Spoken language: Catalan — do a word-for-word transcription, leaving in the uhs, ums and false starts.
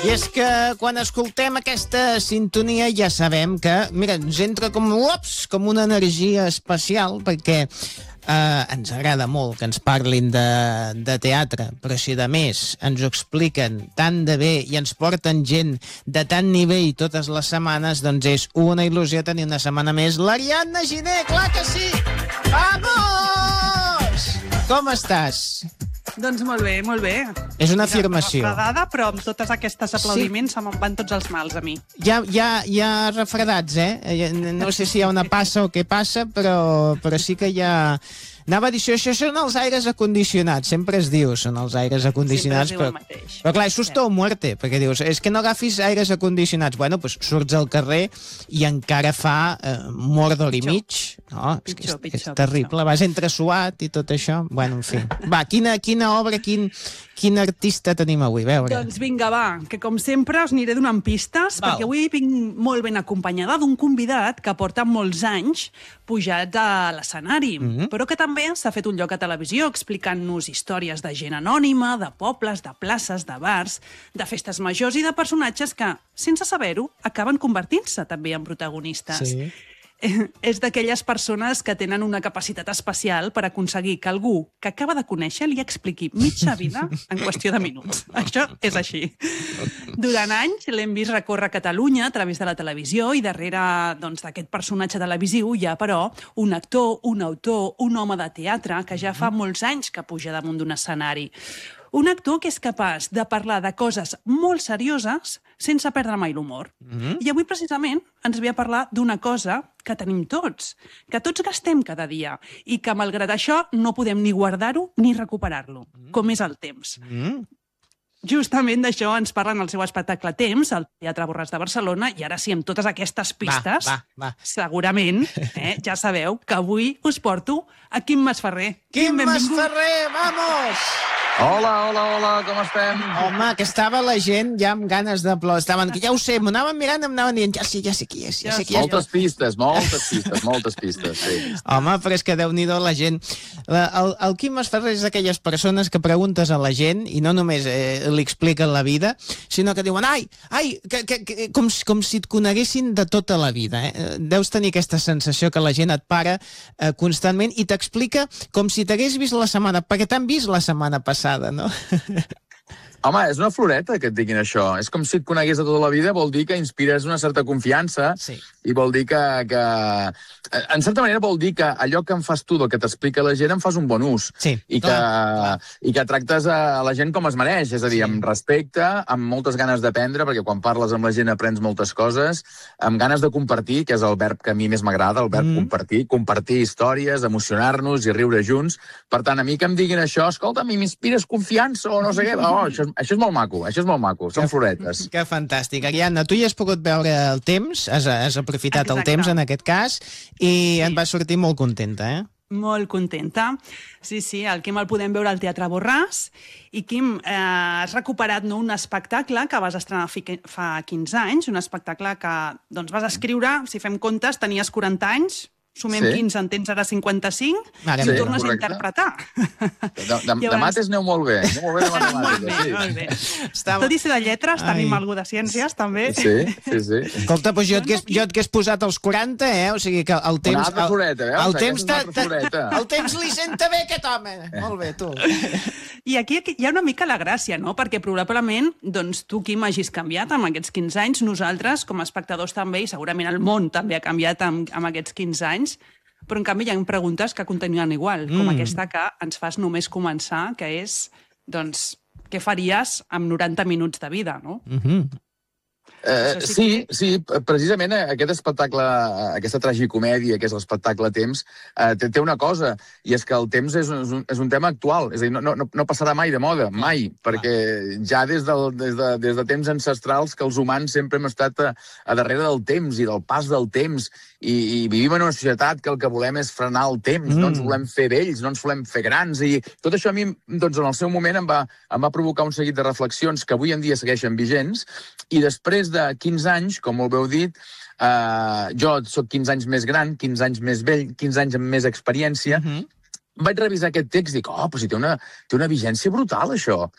I és que quan escoltem aquesta sintonia ja sabem que, mira, ens entra com, ups, com una energia especial, perquè eh, ens agrada molt que ens parlin de, de teatre, però si de més ens ho expliquen tan de bé i ens porten gent de tant nivell totes les setmanes, doncs és una il·lusió tenir una setmana més l'Ariadna Giner, clar que sí! Vamos! Com estàs? Doncs molt bé, molt bé. És una afirmació. Refredada, però amb totes aquestes aplaudiments sí. Se me'n van tots els mals a mi. Ja, ja, ja refredats, eh? No sé si hi ha una passa o què passa, però, però sí que hi ha... Anava a dir, això són els aires acondicionats, sempre es diu, són els aires acondicionats, però, però clar, és susto o muerte, perquè dius, és que no agafis aires acondicionats, bueno, doncs surts al carrer i encara fa eh, mordor i mig, no? És, pitjor, és, és terrible, pitjor. Vas entre suat i tot això, bueno, en fi. Va, quina, quina obra, quin, quin artista tenim avui, a veure. Doncs vinga, va, que com sempre us aniré donant pistes, Val. Perquè avui vinc molt ben acompanyada d'un convidat que porta molts anys pujat a l'escenari, mm-hmm. però que també s'ha fet un lloc a televisió explicant-nos històries de gent anònima, de pobles, de places, de bars, de festes majors i de personatges que, sense saber-ho, acaben convertint-se també en protagonistes. Sí. És d'aquelles persones que tenen una capacitat especial per aconseguir que algú que acaba de conèixer li expliqui mitja vida en qüestió de minuts. Això és així. Durant anys l'hem vist recórrer Catalunya a través de la televisió i darrere doncs, d'aquest personatge televisiu hi ha, però, un actor, un autor, un home de teatre que ja fa molts anys que puja damunt d'un escenari. Un actor que és capaç de parlar de coses molt serioses sense perdre mai l'humor. Mm-hmm. I avui, precisament, ens ve a parlar d'una cosa que tenim tots, que tots gastem cada dia i que, malgrat això, no podem ni guardar-ho ni recuperar-lo, mm-hmm. com és el temps. Mm-hmm. Justament d'això ens parlen al seu espectacle Temps, al Teatre Borràs de Barcelona, i ara sí, amb totes aquestes pistes, va, va, va. segurament, eh, ja sabeu que avui us porto a Quim Masferrer. Quim Masferrer, vamos! Hola, hola, hola, com estem? Home, que estava la gent ja amb ganes d'aplaudir. Estaven, ja ho sé, m'anaven mirant i m'anaven dient, ja sé, ja sé qui és, ja sé qui és. Moltes pistes, moltes pistes, moltes pistes, sí. Home, però és que Déu-n'hi-do la gent. La, el, el Quim Masferrer és d'aquelles persones que preguntes a la gent i no només eh, li expliquen la vida, sinó que diuen, ai, ai, que, que, que, com, com si et coneguessin de tota la vida. Eh? Deus tenir aquesta sensació que la gent et para eh, constantment i t'explica com si t'hagués vist la setmana, perquè t'han vist la setmana passada, no? Home, és una floreta que et diguin això. És com si et conegués de tota la vida, vol dir que inspires una certa confiança sí. i vol dir que, que... En certa manera vol dir que allò que em fas tu, del que t'explica la gent, en fas un bon ús. Sí, I, que, I que tractes a la gent com es mereix, és a dir, sí. amb respecte, amb moltes ganes d'aprendre, perquè quan parles amb la gent aprens moltes coses, amb ganes de compartir, que és el verb que a mi més m'agrada, el verb mm. compartir, compartir històries, emocionar-nos i riure junts. Per tant, a mi que em diguin això, escolta, a mi m'inspires confiança o no sé què, oh, això, això és molt maco, això és molt maco, són que, floretes. Que fantàstic. Ariadna, tu ja has pogut veure el Temps, has, has aprofitat Exacte. El temps en aquest cas, i sí. et vas sortir molt contenta, eh? Molt contenta. Sí, sí, el Quim el podem veure al Teatre Borràs. I, Quim, eh, has recuperat no, un espectacle que vas estrenar fa quinze anys, un espectacle que doncs, vas escriure, si fem comptes, tenies quaranta anys, sumem sí. quinze, en tens ara cinquanta-cinc, Mare i ho tornes correcte. A interpretar. De, de, de mates aneu molt bé. Aneu molt bé de matemàtiques, molt bé, sí. Molt bé. Està... Tot i ser de lletres, Ai. Tenim algú de ciències, també. Sí, sí, sí. Escolta, doncs jo et hagués, jo et hagués posat els quaranta, eh? O sigui que el temps... Una altra floreta, veus? El, el, temps, ta, ta, el temps li senta bé, aquest home. Eh. Molt bé, tu. I aquí hi ha una mica la gràcia, no? Perquè probablement, doncs, tu, Quim, hagis canviat amb aquests quinze anys, nosaltres, com a espectadors també, i segurament el món també ha canviat amb, amb aquests quinze anys, però en canvi hi ha preguntes que continuen igual, com mm. aquesta que ens fas només començar, que és, doncs, què faries amb noranta minuts de vida, no? Mm-hmm. Uh, sí, sí, precisament aquest espectacle, aquesta tragicomèdia, que és l'espectacle Temps, uh, té, té una cosa, i és que el temps és un, és un tema actual, és a dir, no, no, no passarà mai de moda, mai, perquè ja des, del, des, de, des de temps ancestrals que els humans sempre hem estat a, a darrere del temps i del pas del temps, i, i vivim en una societat que el que volem és frenar el temps, mm. no ens volem fer vells, no ens volem fer grans, i tot això a mi, doncs, en el seu moment em va, em va provocar un seguit de reflexions que avui en dia segueixen vigents, i després de quinze anys, com molt bé heu dit, eh, jo soc quinze anys més gran, quinze anys més vell, quinze anys amb més experiència, mm-hmm. vaig revisar aquest text i dic, oh, però si té una, té una vigència brutal, això.